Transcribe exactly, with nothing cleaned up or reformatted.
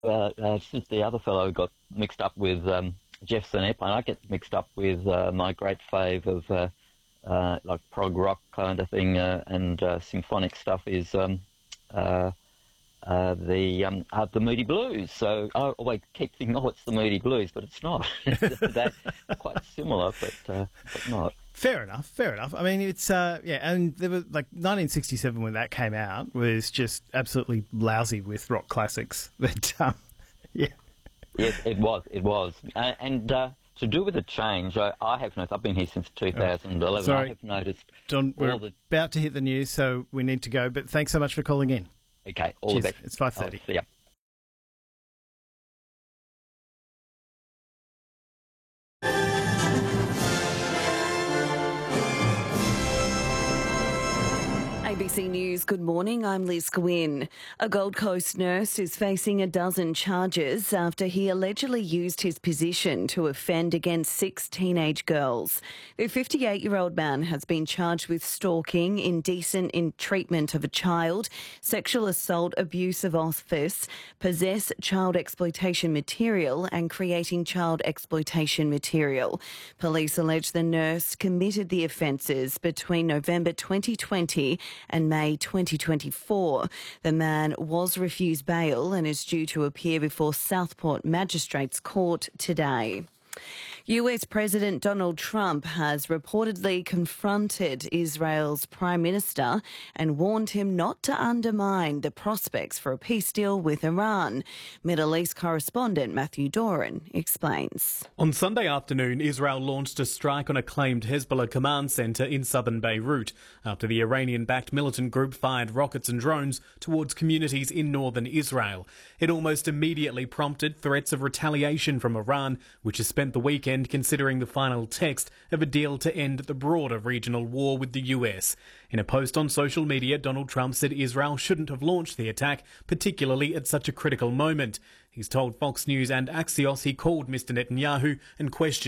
uh, uh, since the other fellow got mixed up with um, Jeff Senep, and I get mixed up with uh, my great fave of uh, uh, like prog rock kind of thing uh, and uh, symphonic stuff is um, uh, uh, the um, uh, the Moody Blues. So I always keep thinking, oh, it's the Moody Blues, but it's not. They're quite similar, but uh, but not. Fair enough, fair enough. I mean, it's, uh, yeah, and there was, like, nineteen sixty-seven when that came out was just absolutely lousy with rock classics. But, um, yeah. Yes, it was, it was. Uh, and uh, to do with the change, I, I have noticed, I've been here since two thousand eleven, Sorry. I have noticed... John, we're the... about to hit the news, so we need to go, but thanks so much for calling in. Okay, all Cheers. the best. It's five thirty. Oh, see ya. A B C News, good morning, I'm Liz Gwynn. A Gold Coast nurse is facing a dozen charges after he allegedly used his position to offend against six teenage girls. The fifty-eight-year-old man has been charged with stalking, indecent treatment of a child, sexual assault, abuse of office, possess child exploitation material and creating child exploitation material. Police allege the nurse committed the offences between November twenty twenty and May twenty twenty-four. The man was refused bail and is due to appear before Southport Magistrates Court today. U S President Donald Trump has reportedly confronted Israel's Prime Minister and warned him not to undermine the prospects for a peace deal with Iran. Middle East correspondent Matthew Doran explains. On Sunday afternoon, Israel launched a strike on a claimed Hezbollah command centre in southern Beirut after the Iranian-backed militant group fired rockets and drones towards communities in northern Israel. It almost immediately prompted threats of retaliation from Iran, which has spent the weekend considering the final text of a deal to end the broader regional war with the U S. In a post on social media, Donald Trump said Israel shouldn't have launched the attack, particularly at such a critical moment. He's told Fox News and Axios he called Mister Netanyahu and questioned